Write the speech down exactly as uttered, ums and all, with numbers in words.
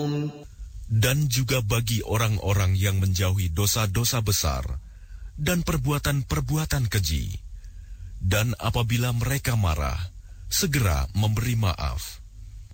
Dan juga bagi orang-orang yang menjauhi dosa-dosa besar dan perbuatan-perbuatan keji. Dan apabila mereka marah, segera memberi maaf.